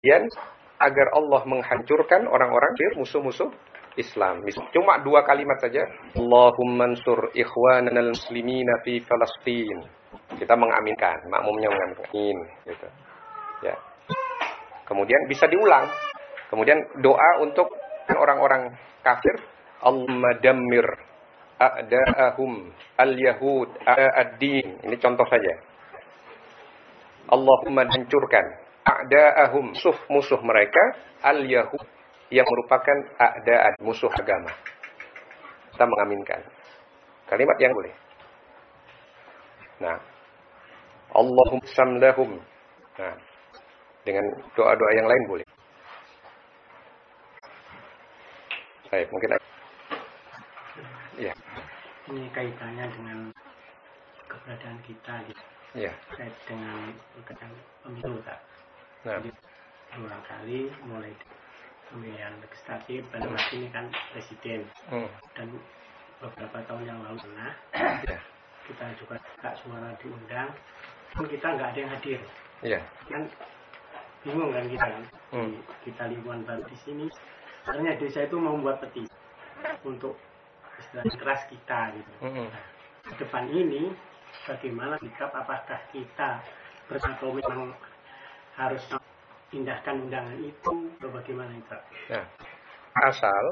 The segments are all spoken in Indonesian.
Kemudian agar Allah menghancurkan orang-orang musuh-musuh Islam. Cuma 2 kalimat saja. Allahumma ansur ikhwananal muslimina fi Falastin. Kita mengaminkan, makmumnya mengaminkan. Gitu. Ya. Kemudian bisa diulang. Kemudian doa untuk orang-orang kafir. Allahumma dammir a'da'ahum al-yahud a'ad-din. Ini contoh saja. Allahumma hancurkan a'da'ahum, musuh mereka, al-yahud, yang merupakan a'da'ad, musuh agama. Kita mengaminkan. Kalimat yang boleh. Nah, Allahumma samlahum. Nah, dengan doa-doa yang lain boleh. Baik, mungkin ya. Ini kaitannya dengan keberadaan kita gitu. Ya. Terkait dengan pemilu, Kak. Nah. Jadi, 2 kali mulai pemilihan legislatif dan ini kan presiden. Dan beberapa tahun yang lalu pernah kita juga Kak suara diundang, pun kita nggak ada yang hadir. Iya. Kan bingung kan kita kan. Kita lingkungan baru di sini. Sebenarnya desa itu mau membuat petisi untuk istilah keras kita gitu. Nah, ke depan ini bagaimana sikap, apakah kita bersatu memang harus pindahkan undangan itu atau bagaimana itu? Nah, asal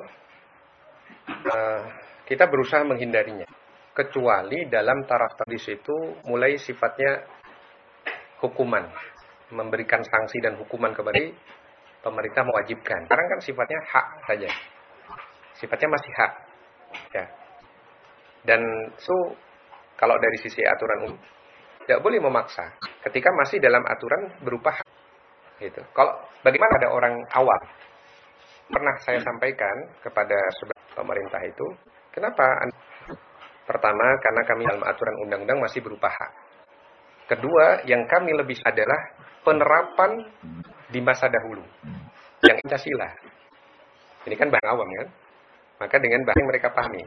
kita berusaha menghindarinya, kecuali dalam taraf di situ mulai sifatnya hukuman, memberikan sanksi dan hukuman kepada pemerintah mewajibkan. Sekarang kan sifatnya hak saja, sifatnya masih hak, ya. Dan kalau dari sisi aturan umum tidak boleh memaksa ketika masih dalam aturan berupa hak. Gitu. Kalau bagaimana ada orang awam, pernah saya sampaikan kepada pemerintah itu, kenapa? Pertama, karena kami dalam aturan undang-undang masih berupa hak. Kedua, yang kami lebih adalah penerapan di masa dahulu, yang Pancasila. Ini kan bahasa awam kan? Maka dengan bahasa yang mereka pahami.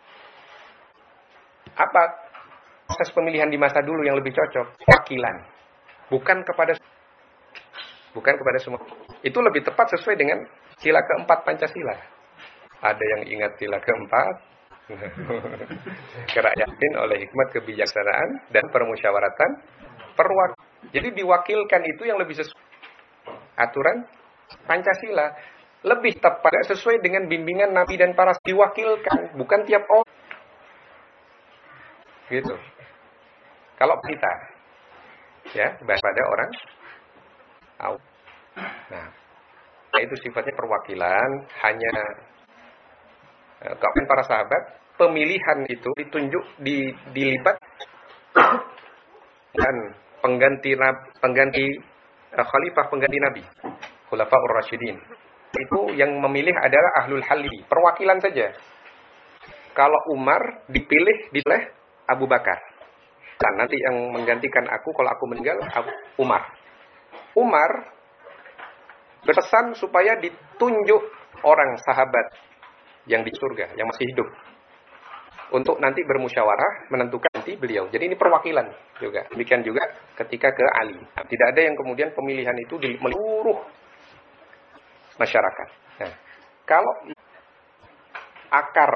Apa proses pemilihan di masa dulu yang lebih cocok? Wakilan, bukan kepada semua. Itu lebih tepat sesuai dengan sila keempat Pancasila. Ada yang ingat sila keempat? Kerakyatan oleh hikmat kebijaksanaan dan permusyawaratan Jadi diwakilkan itu yang lebih sesuai aturan Pancasila. Lebih tepat sesuai dengan bimbingan Nabi dan para diwakilkan, bukan tiap orang. Gitu. Kalau kita pada orang nah, itu sifatnya perwakilan, hanya kawan para sahabat, pemilihan itu ditunjuk dilibat dan pengganti khalifah pengganti Nabi, Khulafaur Rasyidin. Itu yang memilih adalah ahlul halli, perwakilan saja. Kalau Umar dipilih oleh Abu Bakar. Dan nanti yang menggantikan aku kalau aku meninggal Umar. Umar berpesan supaya ditunjuk orang sahabat yang di surga, yang masih hidup, untuk nanti bermusyawarah menentukan nanti beliau. Jadi ini perwakilan juga. Demikian juga ketika ke Ali. Nah, tidak ada yang kemudian pemilihan itu di seluruh masyarakat. Nah, kalau akar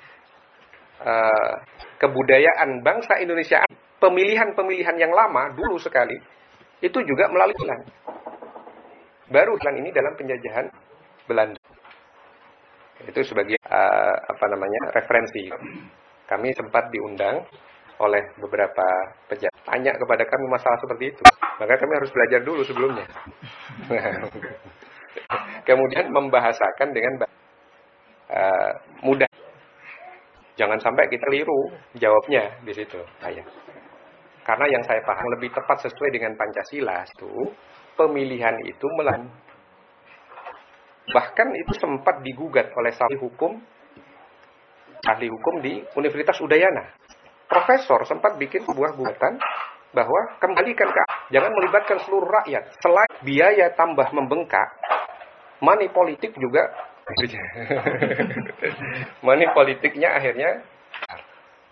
kebudayaan bangsa Indonesia, pemilihan-pemilihan yang lama dulu sekali itu juga melalui bulan. Baru bulan ini dalam penjajahan Belanda. Itu sebagai referensi. Kami sempat diundang oleh beberapa pejabat tanya kepada kami masalah seperti itu. Maka kami harus belajar dulu sebelumnya. Kemudian membahasakan dengan mudah. Jangan sampai kita keliru jawabnya di situ. Karena yang saya paham lebih tepat sesuai dengan Pancasila itu pemilihan itu bahkan itu sempat digugat oleh ahli hukum di Universitas Udayana. Profesor sempat bikin sebuah gugatan bahwa kembalikan jangan melibatkan seluruh rakyat. Selain biaya tambah membengkak, money politik juga money politiknya akhirnya